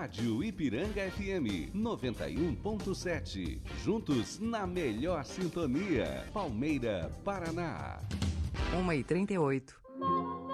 Rádio Ipiranga FM 91.7. Juntos na melhor sintonia. Palmeira, Paraná. 1h38.